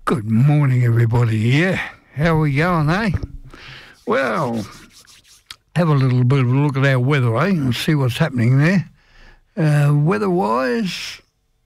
Good morning, everybody. Yeah, how are we going, eh? Well, have a little bit of a look at our weather, eh, and see what's happening there. Weather-wise,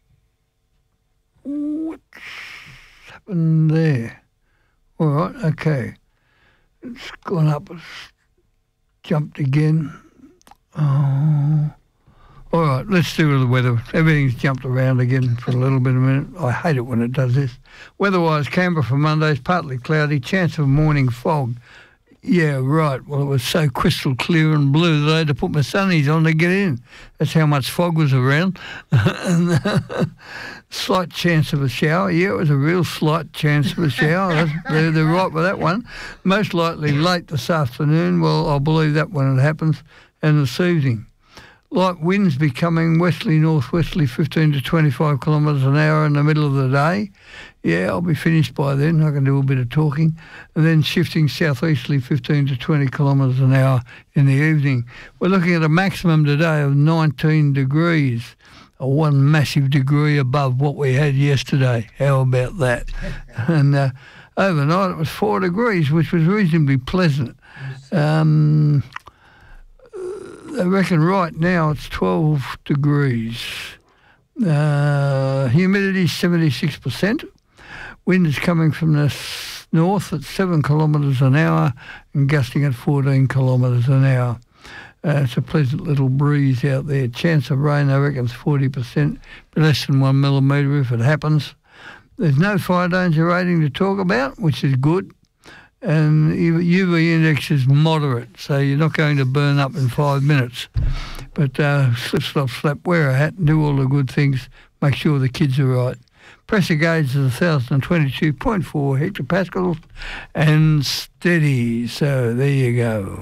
what's happened there? All right, okay. It's gone up, it's jumped again. Oh. All right, let's do the weather. Everything's jumped around again for a little bit of a minute. I hate it when it does this. Weather-wise, Canberra for Monday is partly cloudy, chance of morning fog. Yeah, right. Well, it was so crystal clear and blue that I had to put my sunnies on to get in. That's how much fog was around. And, slight chance of a shower. Yeah, it was a real slight chance of a shower. They're right with that one. Most likely late this afternoon. Well, I'll believe that when it happens. And this evening. Light winds becoming westerly-northwesterly 15 to 25 kilometres an hour in the middle of the day. Yeah, I'll be finished by then. I can do a bit of talking. And then shifting southeasterly 15 to 20 kilometres an hour in the evening. We're looking at a maximum today of 19 degrees, one massive degree above what we had yesterday. How about that? And overnight it was 4 degrees, which was reasonably pleasant. I reckon right now it's 12 degrees. Humidity 76%. Wind is coming from the north at 7 kilometres an hour and gusting at 14 kilometres an hour. It's a pleasant little breeze out there. Chance of rain, I reckon, is 40%, but less than 1 millimetre if it happens. There's no fire danger rating to talk about, which is good. And UV index is moderate, so you're not going to burn up in 5 minutes. But slip, slop, slap, wear a hat and do all the good things. Make sure the kids are right. Pressure gauge is 1,022.4 hectopascals and steady. So there you go.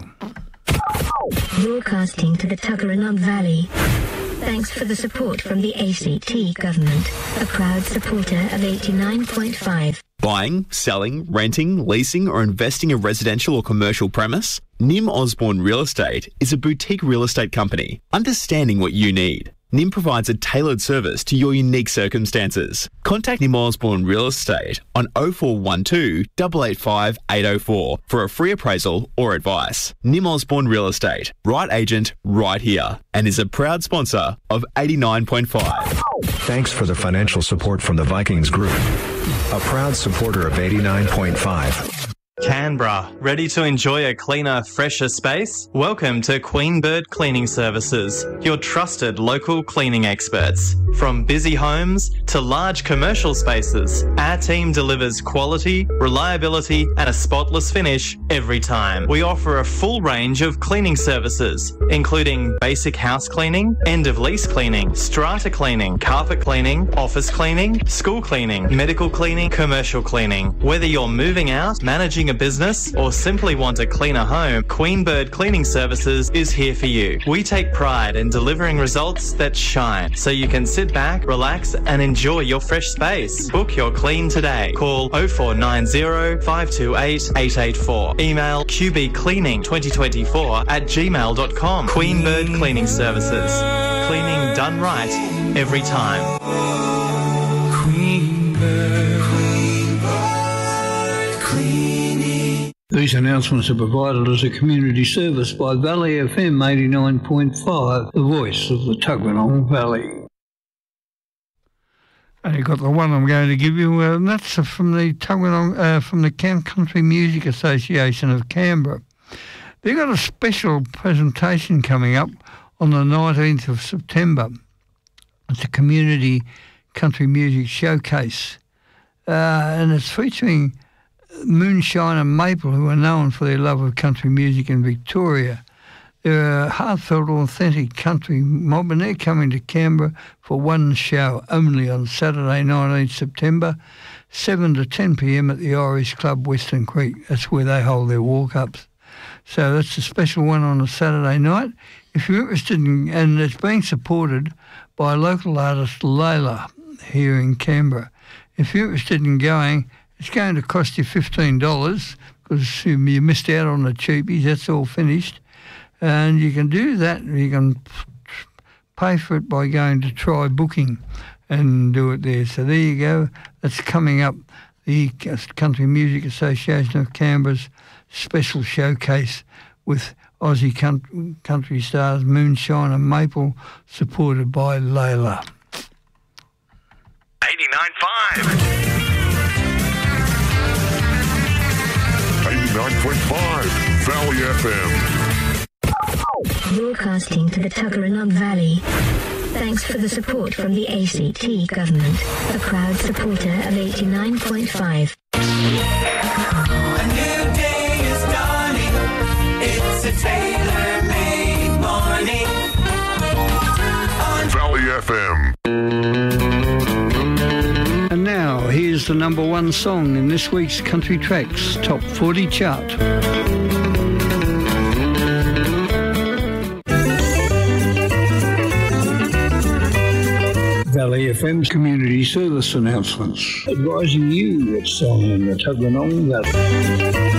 Broadcasting to the Tuggeranong Valley. Thanks for the support from the ACT government, a proud supporter of 89.5. Buying, selling, renting, leasing or investing a residential or commercial premise? Nim Osborne Real Estate is a boutique real estate company, understanding what you need. Nim provides a tailored service to your unique circumstances. Contact Nim Osborne Real Estate on 0412 885 804 for a free appraisal or advice. Nim Osborne Real Estate, right agent, right here, and is a proud sponsor of 89.5. Thanks for the financial support from the Vikings Group, a proud supporter of 89.5. Canberra, ready to enjoy a cleaner, fresher space? Welcome to Queen Bird Cleaning Services, your trusted local cleaning experts. From busy homes to large commercial spaces, our team delivers quality, reliability and a spotless finish every time. We offer a full range of cleaning services, including basic house cleaning, end-of-lease cleaning, strata cleaning, carpet cleaning, office cleaning, school cleaning, medical cleaning, commercial cleaning. Whether you're moving out, managing a business or simply want a cleaner home, Queen Bird Cleaning Services is here for you. We take pride in delivering results that shine, so you can sit back, relax and enjoy your fresh space. Book your clean today. Call 0490 528 884. Email qbcleaning2024@gmail.com. Queen Bird Cleaning Services. Cleaning done right every time. Queen Bird. These announcements are provided as a community service by Valley FM 89.5, the voice of the Tuggeranong Valley. And you've got the one I'm going to give you, and that's from the from the Country Music Association of Canberra. They've got a special presentation coming up on the 19th of September. It's a community country music showcase, and it's featuring Moonshine and Maple, who are known for their love of country music in Victoria. They're a heartfelt, authentic country mob, and they're coming to Canberra for one show only on Saturday, 19th September, 7 to 10 p.m. at the Irish Club, Western Creek. That's where they hold their walk-ups. So that's a special one on a Saturday night. If you're interested in, and it's being supported by local artist Layla here in Canberra. If you're interested in going, it's going to cost you $15 because you missed out on the cheapies. That's all finished. And you can do that. You can pay for it by going to Try Booking and do it there. So there you go. That's coming up the Country Music Association of Canberra's special showcase with Aussie country stars Moonshine and Maple, supported by Layla. 89.5. 89.5 Valley FM. Broadcasting to the Tuggeranong Valley. Thanks for the support from the ACT government, a proud supporter of 89.5. A new day is dawning. It's a tailor-made morning on Valley FM. And now, here's the number one song in this week's Country Tracks Top 40 chart. Valley FM's community service announcements advising you what's on in the Tuggeranong Valley.